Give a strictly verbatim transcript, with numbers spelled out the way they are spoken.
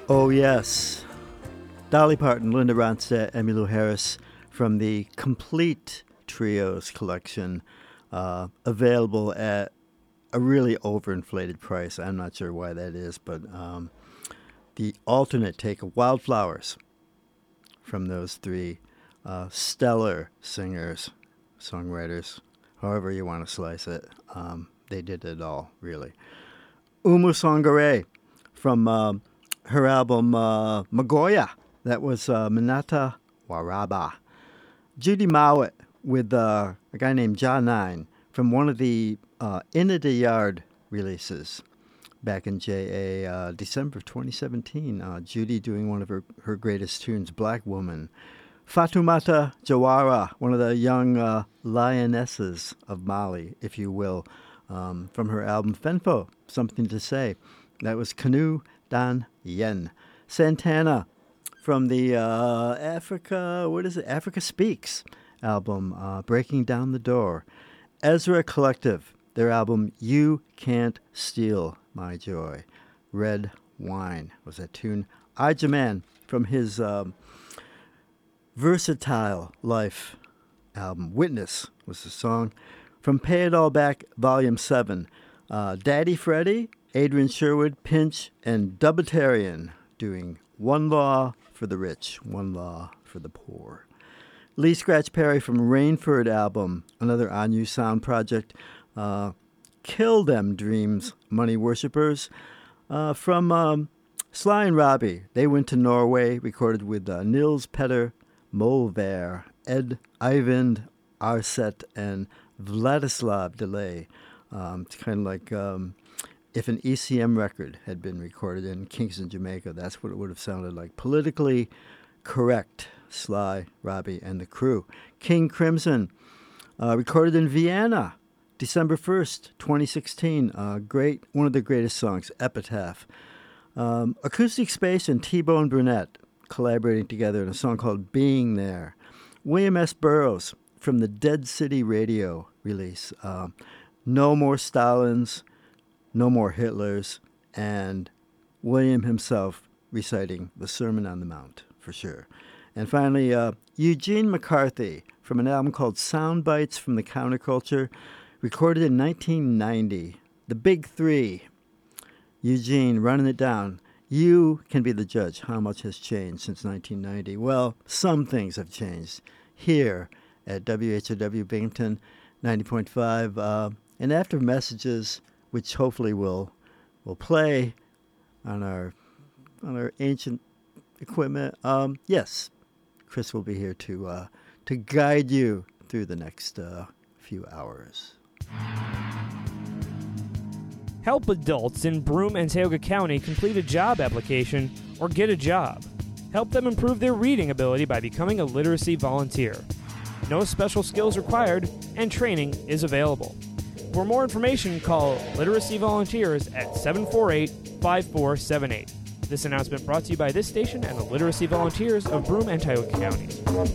Oh, yes. Dolly Parton, Linda Ronstadt, Emmylou Harris from the Complete Trios collection, uh, available at a really overinflated price. I'm not sure why that is, but um, the alternate take of Wildflowers from those three uh, stellar singers, songwriters, however you want to slice it. Um, they did it all, really. Oumou Sangaré from uh, her album uh, Magoya. That was uh, Minata Waraba. Judy Mowat with uh, a guy named John Nine from one of the uh, In the Yard releases back in J A, uh, December of twenty seventeen. Uh, Judy doing one of her, her greatest tunes, Black Woman. Fatoumata Jawara, one of the young uh, lionesses of Mali, if you will, um, from her album Fenfo, Something to Say. That was Canoe Dan Yen. Santana from the uh, Africa, what is it? Africa Speaks album, uh, Breaking Down the Door. Ezra Collective, their album You Can't Steal My Joy. Red Wine was that tune. Ijaman from his um, Versatile Life album. Witness was the song. From Pay It All Back, Volume seven. Uh, Daddy Freddie, Adrian Sherwood, Pinch, and Dubitarian doing One Law for the Rich, One Law for the Poor. Lee Scratch Perry from Rainford album, another On You Sound project. Uh, Kill Them Dreams, Money Worshippers. Uh, from um, Sly and Robbie, they went to Norway, recorded with uh, Nils Petter Molvær, Ed Eivind Arset, and Vladislav Delay. Um, it's kind of like um, if an E C M record had been recorded in Kingston, Jamaica. That's what it would have sounded like. Politically correct, Sly, Robbie, and the Crew. King Crimson, uh, recorded in Vienna, December first, twenty sixteen. Uh, great, one of the greatest songs, Epitaph. Um, Acoustic Space and T-Bone Burnett collaborating together in a song called Being There. William S. Burroughs from the Dead City Radio release. Uh, no More Stalins, No More Hitlers, and William himself reciting the Sermon on the Mount, for sure. And finally, uh, Eugene McCarthy from an album called Sound Bites from the Counterculture, recorded in nineteen ninety. The Big Three. Eugene running it down. You can be the judge. How much has changed since nineteen ninety? Well, some things have changed here at W H O W Binghamton ninety point five. Uh, and after messages, which hopefully will will play on our on our ancient equipment, um, yes, Chris will be here to uh, to guide you through the next uh, few hours. Help adults in Broome and Tioga County complete a job application or get a job. Help them improve their reading ability by becoming a literacy volunteer. No special skills required, and training is available. For more information, call Literacy Volunteers at seven four eight, five four seven eight. This announcement brought to you by this station and the Literacy Volunteers of Broome and Tioga Counties.